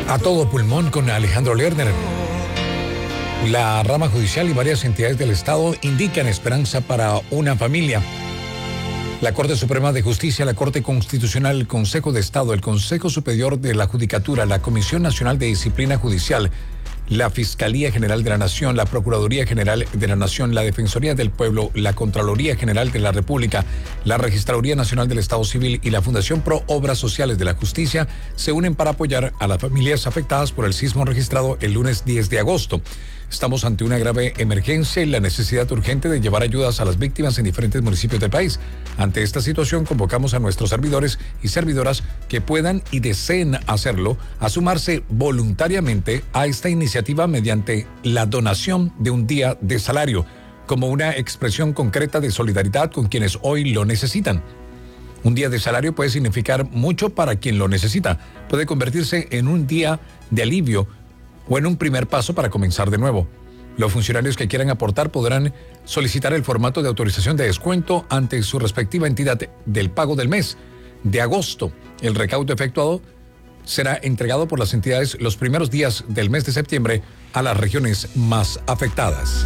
A todo pulmón con Alejandro Lerner. La rama judicial y varias entidades del Estado indican esperanza para una familia. La Corte Suprema de Justicia, la Corte Constitucional, el Consejo de Estado, el Consejo Superior de la Judicatura, la Comisión Nacional de Disciplina Judicial, la Fiscalía General de la Nación, la Procuraduría General de la Nación, la Defensoría del Pueblo, la Contraloría General de la República, la Registraduría Nacional del Estado Civil y la Fundación Pro Obras Sociales de la Justicia se unen para apoyar a las familias afectadas por el sismo registrado el lunes 10 de agosto. Estamos ante una grave emergencia y la necesidad urgente de llevar ayudas a las víctimas en diferentes municipios del país. Ante esta situación, convocamos a nuestros servidores y servidoras que puedan y deseen hacerlo a sumarse voluntariamente a esta iniciativa mediante la donación de un día de salario, como una expresión concreta de solidaridad con quienes hoy lo necesitan. Un día de salario puede significar mucho para quien lo necesita. Puede convertirse en un día de alivio o en un primer paso para comenzar de nuevo. Los funcionarios que quieran aportar podrán solicitar el formato de autorización de descuento ante su respectiva entidad del pago del mes de agosto. El recaudo efectuado será entregado por las entidades los primeros días del mes de septiembre a las regiones más afectadas.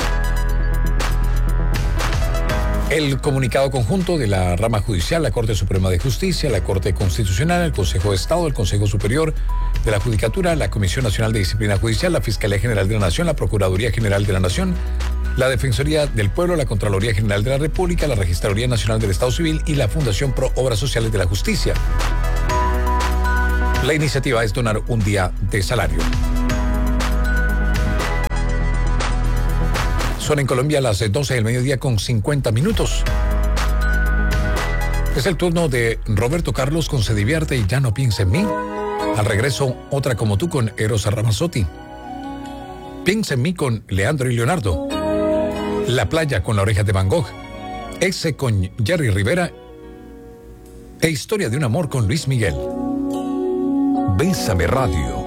El comunicado conjunto de la rama judicial, la Corte Suprema de Justicia, la Corte Constitucional, el Consejo de Estado, el Consejo Superior de la Judicatura, la Comisión Nacional de Disciplina Judicial, la Fiscalía General de la Nación, la Procuraduría General de la Nación, la Defensoría del Pueblo, la Contraloría General de la República, la Registraduría Nacional del Estado Civil y la Fundación Pro Obras Sociales de la Justicia. La iniciativa es donar un día de salario. Son en Colombia las 12 del mediodía con 50 minutos. Es el turno de Roberto Carlos con Se Divierte y Ya No Piense en Mí. Al regreso, Otra Como Tú con Eros Ramazzotti. Piensa en Mí con Leandro y Leonardo. La Playa con La Oreja de Van Gogh. Ese con Jerry Rivera. E Historia de un Amor con Luis Miguel. Bésame Radio.